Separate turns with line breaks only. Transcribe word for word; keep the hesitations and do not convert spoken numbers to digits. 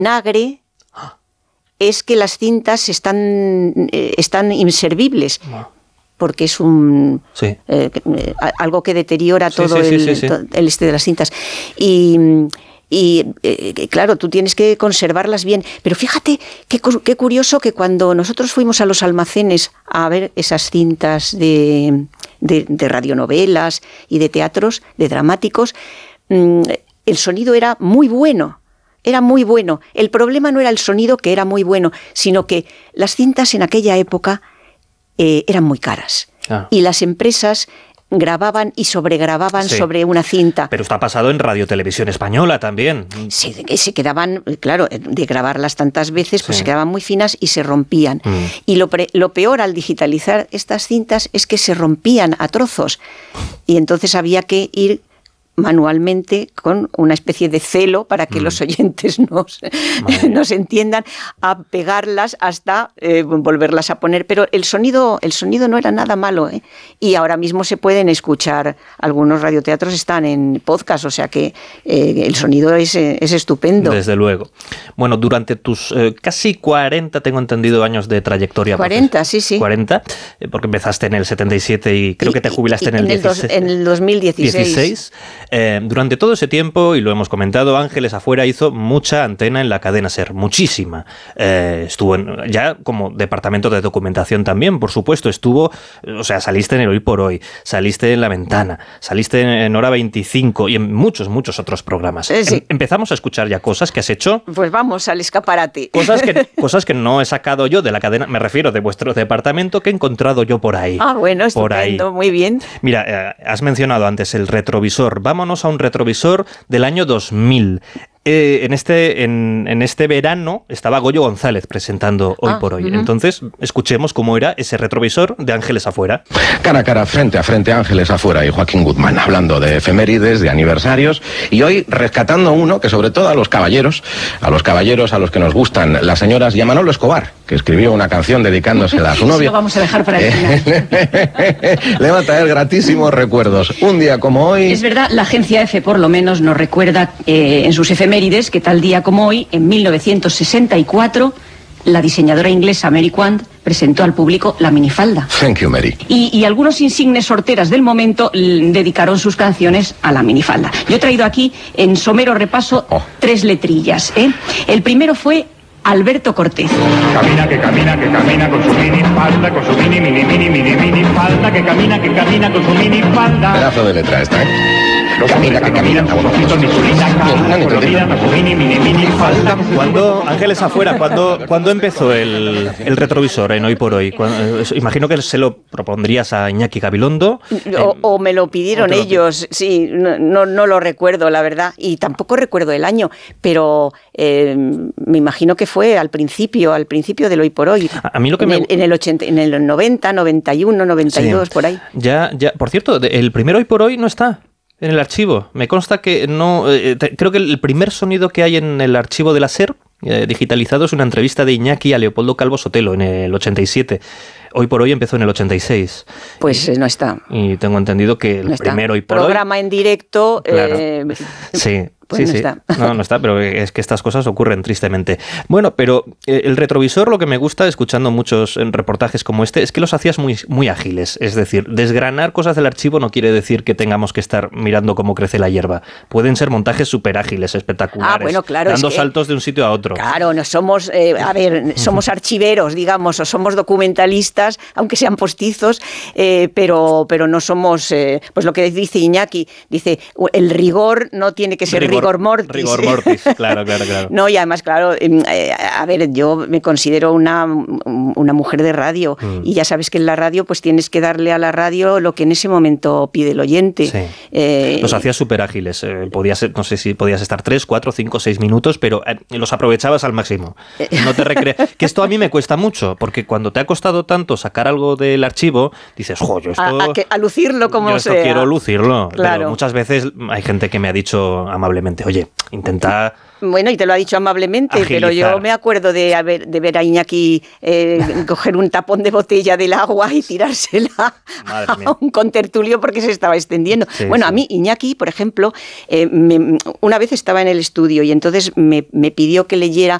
vinagre es que las cintas están, eh, están inservibles. Porque es un sí. eh, algo que deteriora sí, todo, sí, el, sí, sí. todo el este de las cintas. Y, y eh, claro, tú tienes que conservarlas bien. Pero fíjate qué, qué curioso que cuando nosotros fuimos a los almacenes a ver esas cintas de, de, de radionovelas y de teatros, de dramáticos, mmm, el sonido era muy bueno. Era muy bueno. El problema no era el sonido, que era muy bueno, sino que las cintas en aquella época Eh, eran muy caras. Ah. Y las empresas grababan y sobregrababan sí. sobre una cinta.
Pero esto ha pasado en Radio Televisión Española también.
Sí, se quedaban, claro, de grabarlas tantas veces, pues sí. se quedaban muy finas y se rompían. Mm. Y lo, pre, lo peor al digitalizar estas cintas es que se rompían a trozos. Y entonces había que ir manualmente con una especie de celo para que mm. los oyentes nos, nos entiendan, a pegarlas hasta eh, volverlas a poner. Pero el sonido, el sonido no era nada malo, ¿eh? Y ahora mismo se pueden escuchar, algunos radioteatros están en podcast, o sea que eh, el sonido es, es estupendo.
Desde luego. Bueno, durante tus eh, casi cuarenta, tengo entendido, años de trayectoria.
cuarenta, pues, sí, sí.
cuarenta, eh, porque empezaste en el setenta y siete y creo y, que te jubilaste
y,
en el,
en, el dos, en el dos mil dieciséis.
dieciséis. Eh, durante todo ese tiempo, y lo hemos comentado, Ángeles Afuera hizo mucha antena en la cadena SER, muchísima. Eh, estuvo en, ya como departamento de documentación también, por supuesto, estuvo, o sea, saliste en el Hoy por Hoy, saliste en La Ventana, saliste en Hora veinticinco y en muchos, muchos otros programas. Eh, sí. em, empezamos a escuchar ya cosas que has hecho.
Pues vamos al escaparate.
Cosas que, cosas que no he sacado yo de la cadena, me refiero de vuestro departamento, que he encontrado yo por ahí.
Ah, bueno, estupendo, ahí. Muy bien.
Mira, eh, has mencionado antes el retrovisor. Vámonos a un retrovisor del año dos mil. Eh, en, este, en, en este verano estaba Goyo González presentando Hoy ah, por Hoy. Uh-huh. Entonces, escuchemos cómo era ese retrovisor de Ángeles Afuera.
Cara a cara, frente a frente, Ángeles Afuera y Joaquín Guzmán, hablando de efemérides, de aniversarios, y hoy rescatando uno que sobre todo a los caballeros, a los caballeros a los que nos gustan las señoras, y a Manolo Escobar, que escribió una canción dedicándosela a su novia.
Lo vamos a dejar para el final.
Le va a traer gratísimos recuerdos. Un día como hoy...
Es verdad, la agencia EFE por lo menos nos recuerda eh, en sus efemérides que tal día como hoy, en mil novecientos sesenta y cuatro, la diseñadora inglesa Mary Quant presentó al público la minifalda.
Thank you, Mary.
Y, y algunos insignes sorteras del momento l- dedicaron sus canciones a la minifalda. Yo he traído aquí, en somero repaso, oh. tres letrillas. ¿eh? El primero fue Alberto Cortés.
Camina, que camina, que camina con su minifalda, con su mini, mini, mini, mini, minifalda, que camina, que camina con su minifalda.
Pedazo de letra esta, ¿eh?
Camina, que camina, sus ojitos ni su linda cara, colorida, con su mini, mini, mini falda.
Cuando, Ángeles Afuera, ¿cuándo, ¿cuándo empezó el, el retrovisor en Hoy por Hoy? Cuando, imagino que se lo propondrías a Iñaki Gabilondo.
O, o me lo pidieron lo ellos, sí, no, no, no lo recuerdo, la verdad, y tampoco recuerdo el año, pero eh, me imagino que fue al principio, al principio del Hoy por Hoy.
A, a mí lo que
en,
me...
el, en, el ochenta, en el noventa, noventa y uno, noventa y dos, sí. Por ahí.
Ya, ya, por cierto, el primer Hoy por Hoy no está en el archivo. Me consta que no... Eh, te, creo que el primer sonido que hay en el archivo de la SER eh, digitalizado es una entrevista de Iñaki a Leopoldo Calvo Sotelo en el ochenta y siete. Hoy por Hoy empezó en el ochenta y seis.
Pues eh, no está.
Y tengo entendido que el no primer Hoy por
Programa
Hoy...
Programa en directo...
Claro.
Eh,
sí.
Pues
sí,
no
sí.
está.
No, no está, pero es que estas cosas ocurren tristemente. Bueno, pero el retrovisor, lo que me gusta, escuchando muchos reportajes como este, es que los hacías muy, muy ágiles. Es decir, desgranar cosas del archivo no quiere decir que tengamos que estar mirando cómo crece la hierba. Pueden ser montajes súper ágiles, espectaculares,
ah, bueno, claro,
dando
es que,
saltos de un sitio a otro.
Claro, no somos, eh, a ver, somos archiveros, digamos, o somos documentalistas, aunque sean postizos, eh, pero, pero no somos, eh, pues lo que dice Iñaki, dice, el rigor no tiene que ser rigor, rigor mortis.
Rigor mortis, claro, claro, claro.
No, y además, claro, eh, a ver, yo me considero una, una mujer de radio, mm. y ya sabes que en la radio pues tienes que darle a la radio lo que en ese momento pide el oyente.
Sí.
Eh,
los hacías súper ágiles, eh, podías, no sé si podías estar tres, cuatro, cinco, seis minutos, pero eh, los aprovechabas al máximo. No te recre... que esto a mí me cuesta mucho, porque cuando te ha costado tanto sacar algo del archivo, dices, jo, yo esto...
A, a, que, a lucirlo como
yo
sea.
Esto quiero lucirlo,
claro.
Pero muchas veces hay gente que me ha dicho amablemente, amablemente, oye, intenta...
Bueno, y te lo ha dicho amablemente,
agilizar.
Pero yo me acuerdo de, haber, de ver a Iñaki eh, coger un tapón de botella del agua y tirársela a un contertulio porque se estaba extendiendo. Sí, bueno, sí. A mí Iñaki, por ejemplo, eh, me, una vez estaba en el estudio y entonces me, me pidió que leyera